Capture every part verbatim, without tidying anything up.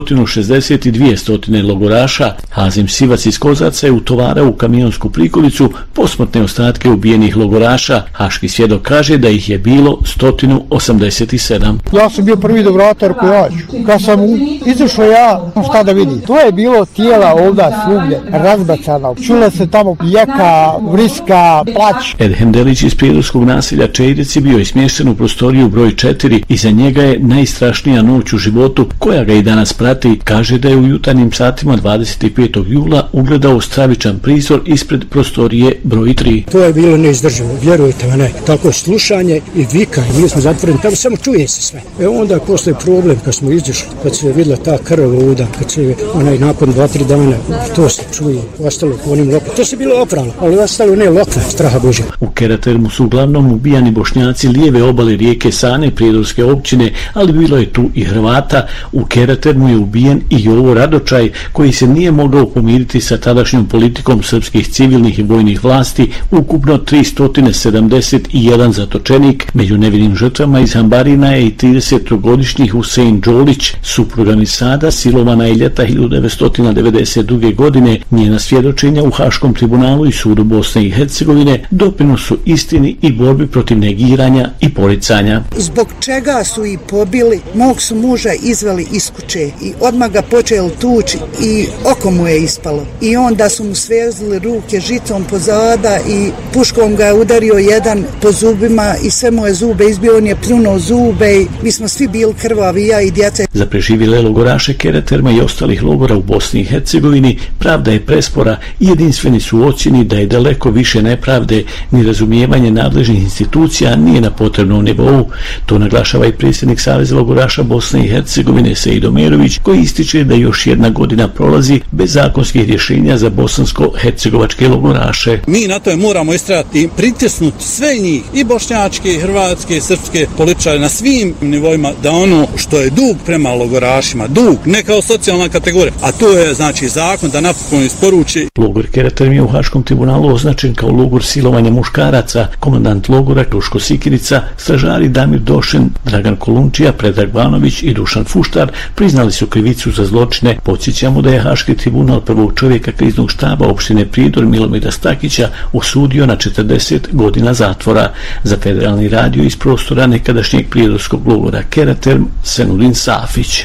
šezdeset dvije stotine logoraša. Hazim Sivac iz Kozaca je utovarao u kamionsku prikolicu posmrtne ostatke ubijenih logoraša. Haški svjedok kaže da ih je bilo sto osamdeset sedam. Ja sam bio prvi do vrata Rkojaču. Kad sam izašao ja, šta da vidim? To je bilo tijela ovda svugdje razbacana. Čula se tamo jeka, vriska, plać. Edhem Delić iz prijedorskog naselja Čejrici bio je smješten u prostoriju broj četiri. Iza njega je najstrašnija noć u životu koja ga i danas prati. Kaže da je u jutarnjim satima dvadeset petog jula ugledao stravičan prizor ispred prostorije broj tri. To je bilo neizdrživo, vjerujte me, ne. Tako slušanje i vikanje, bili smo zatvoreni, tamo samo čuje se sve. E onda postoji problem kad smo izišli, kad se vidjela ta krv luda, kad se onaj nakon dva, tri dana, to se čuje, ostalo po onim lokvama. To se bilo opralo, ali ostalo ne lokve, straha Božja. U Keratermu su uglavnom ubijani Bošnjaci lijeve obale rijeke Sane, prijedorske općine, ali bilo je tu i Hrvata. U Keratermu je ubijen i Jovo Radočaj, koji se nije mogao pomiriti sa tadašnjom politikom srpskih civilnih i vojnih vlasti, ukupno tristo sedamdeset jedan zatočenik. Među nevinim žrtvama iz Hambarina je i tridesetogodišnji Husein Đolić, supruga Misada, silovana je ljeta hiljadu devetsto devedeset druge. godine. Njena svjedočenja u Haškom tribunalu i sudu Bosne i Hercegovine doprinos su istini i borbi protiv negiranja i poricanja. Zbog čega su i pobili, mog su muža izveli iz kuće i odmah ga počeli tući i oko mu je ispalo. I onda su mu svezli ruke žicom pozada i puškom ga je udario jedan po zubima i sve moje zube izbio, on je pljunuo zube i mi smo svi bili krvavi, ja i djeca. Za preživjele logoraše Keraterma i ostalih logora u Bosni i Hercegovini pravda je prespora i jedinstveni su u ocjeni da je daleko više nepravde, ni razumijevanje nadležnih institucija nije na potrebnom nivou. To naglašava i predsjednik Saveza logoraša Bosne i Hercegovine Sejdo Merović, koji ističe da još jedna godina prolazi bez zakonskih rješenja za bosansko-hercegovačke logoraše. Mi na to moramo istrajati i pritisnuti sve njih, i bošnjačke, i hrvatske, i srpske političare na svim nivoima, da ono što je dug prema logorašima, dug, ne kao socijalna kategorija, a to je znači zakon da napokon isporuči. Logor Keraterm je u Haškom tribunalu označen kao logor silovanja muškaraca. Komandant logora Duško Sikirica, stražari Damir Došen, Dragan Kolunčija, Predrag Banović i Dušan Fuštar priznali su krivicu za zločine. Podsjećamo da je Haški tribunal prvog čovjeka kriznog štaba opštine Prijedor Milomira Stakića osudio na četrdeset godina zatvora. Za Federalni radio iz prostora nekadašnjeg prijedorskog logora Keraterm, Senudin Safić.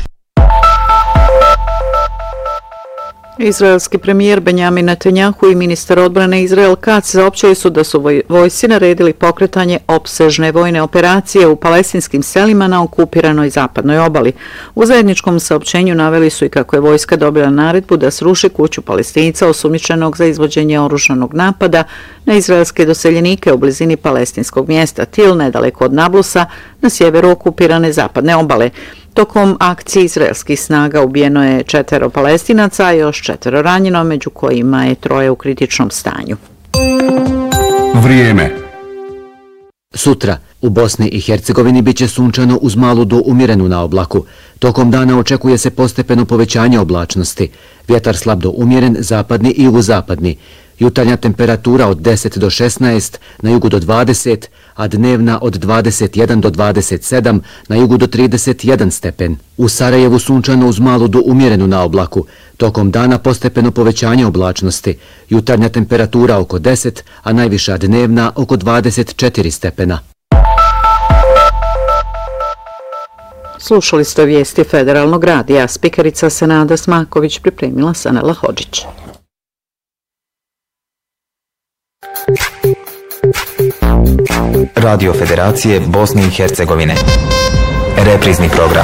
Izraelski premijer Benjamin Netanjahu i ministar odbrane Izrael Katz saopćili su da su vojsci naredili pokretanje opsežne vojne operacije u palestinskim selima na okupiranoj zapadnoj obali. U zajedničkom saopćenju naveli su i kako je vojska dobila naredbu da sruši kuću Palestinca osumnjičenog za izvođenje oružanog napada na izraelske doseljenike u blizini palestinskog mjesta Til, nedaleko od Nablusa, na sjeveru okupirane zapadne obale. Tokom akcije izraelskih snaga ubijeno je četvero Palestinaca, a još četvero ranjeno, među kojima je troje u kritičnom stanju. Vrijeme. Sutra u Bosni i Hercegovini biće sunčano uz malu do umjerenu na oblaku. Tokom dana očekuje se postepeno povećanje oblačnosti. Vjetar slab do umjeren, zapadni i jugozapadni. Jutarnja temperatura od deset do šesnaest, na jugu do dvadeset, a dnevna od dvadeset jedan do dvadeset sedam, na jugu do trideset jedan stepen. U Sarajevu sunčano uz malu do umjerenu na oblaku. Tokom dana postepeno povećanje oblačnosti. Jutarnja temperatura oko deset, a najviša dnevna oko dvadeset četiri stepena. Slušali ste vijesti Federalnog radija. Spikerica Senada Smaković pripremila Sanela Hodžić. Radio Federacije Bosne i Hercegovine. Reprizni program.